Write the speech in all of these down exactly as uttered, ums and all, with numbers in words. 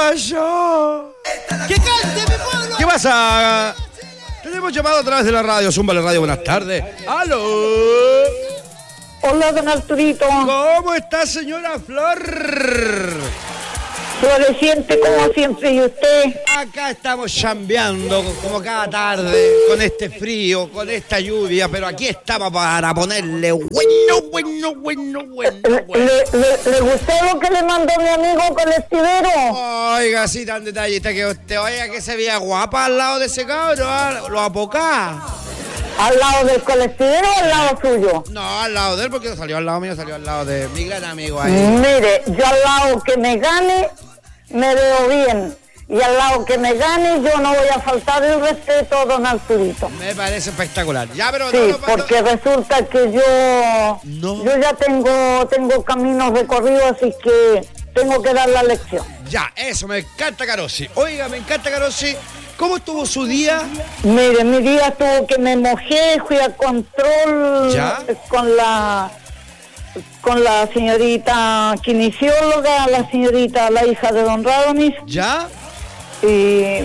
pasó? ¡Que cante mi pueblo! ¿Qué pasa? Tenemos llamado a través de la radio, Zúmbale Radio, buenas tardes. ¡Aló! Hola, don Arturito. ¿Cómo está, señora Flor? Floreciente como siempre, ¿y usted? Acá estamos chambeando como cada tarde, con este frío, con esta lluvia, pero aquí estamos para ponerle bueno, bueno, bueno, bueno, ¿Le, bueno. le, le, le gustó lo que le mandó mi amigo colectivero? Oiga, sí, tan detallista que usted, oiga, que se veía guapa al lado de ese cabro, ¿ah? Lo apocá. ¿Al lado del colectivero o al lado suyo? No, al lado de él, porque no salió al lado mío, salió al lado de mi gran amigo ahí. Mire, yo al lado que me gane, me veo bien. Y al lado que me gane, yo no voy a faltar el respeto a don Arturito. Me parece espectacular. Ya, pero Sí, no, no, porque resulta que yo, No. yo ya tengo, tengo caminos recorridos, así que tengo que dar la lección. Ya, eso, me encanta Carosi. Oiga, me encanta Carosi. ¿Cómo estuvo su día? Mire, mi día estuvo que me mojé, fui a control ¿Ya? con la con la señorita kinesióloga, la señorita, la hija de don Radonis, ¿Ya? y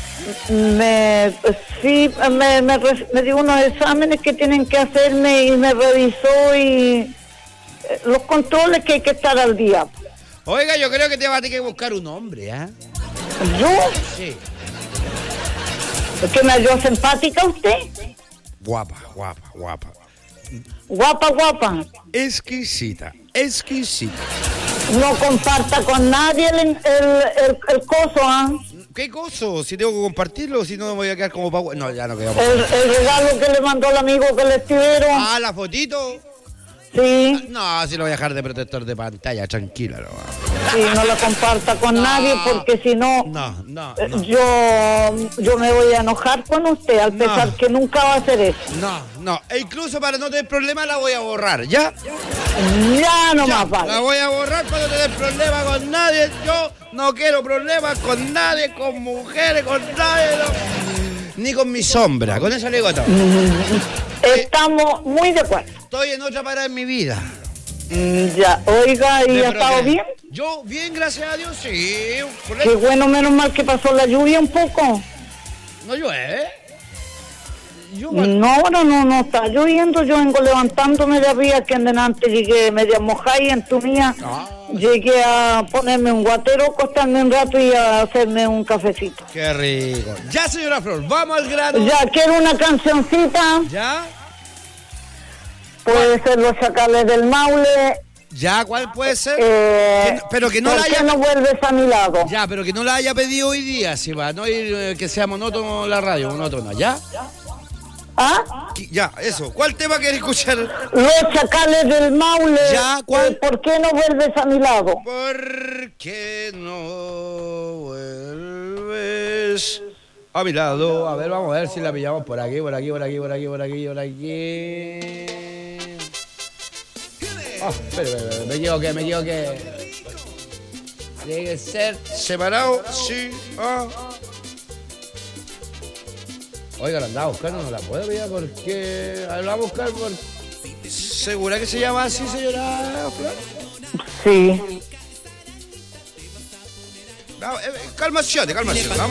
me sí me, me, me dio unos exámenes que tienen que hacerme y me revisó y eh, los controles que hay que estar al día. Oiga, yo creo que te va a tener que buscar un hombre, ¿ah? ¿Yo? Sí. ¿Que me halló simpática usted? Guapa, guapa, guapa. Guapa, guapa. Exquisita, exquisita. No comparta con nadie el, el, el, el coso, ¿ah? ¿Qué coso? Si tengo que compartirlo, si no me voy a quedar como pa... No, ya no quedamos. El, el regalo que le mandó el amigo que le estuvieron. Ah, la fotito. Sí, No, si lo voy a dejar de protector de pantalla, tranquila. No, sí, no la comparta con No. nadie porque si no, no, no. eh, no. yo, yo me voy a enojar con usted al No. pensar que nunca va a hacer eso. No, no. E incluso para no tener problemas la voy a borrar, ¿ya? Ya no Ya, más vale. la voy a borrar para no tener problemas con nadie. Yo no quiero problemas con nadie, con mujeres, con nadie. No. Ni con mi sombra. Con eso le digo todo. Estamos muy de acuerdo. Estoy en otra parada en mi vida. Mm, Ya, oiga, ¿y ha Pero estado que- bien? Yo, bien, gracias a Dios, sí. Por Qué eso bueno, menos mal que pasó la lluvia un poco. no llueve. Yo, No, ahora no, no está lloviendo, yo vengo levantándome de arriba, que en delante llegué media mojada y entumida. Ah. Llegué a ponerme un guatero, acostarme un rato y a hacerme un cafecito. Qué rico. Ya, señora Flor, vamos al grano. Ya, quiero una cancioncita, ¿Ya? puede ser Los Chacales del Maule. ¿Ya? ¿Cuál puede ser? Eh, Que no- pero que no ¿por la qué haya... no vuelves a mi lado? Ya, pero que no la haya pedido hoy día, si va. No ir, eh, que sea monótono la radio, monótono. ¿Ya? ¿Ah? Qui- Ya, eso. ¿Cuál tema querés escuchar? Los Chacales del Maule. Ya, ¿cuál? Eh, ¿Por qué no vuelves a mi lado? ¿Por qué no vuelves a mi lado? A ver, vamos a ver si la pillamos por aquí, por aquí, por aquí, por aquí, por aquí, por aquí. Ah, espera, espera, espera, me equivoqué, me equivoqué. Tiene que ser separado, sí, ah. Oiga, la andaba buscando, no la puedo pillar porque... A ver, la voy a buscar por... ¿Segura que se llama así, señora Flor? Sí. No, eh, calmación, calmación.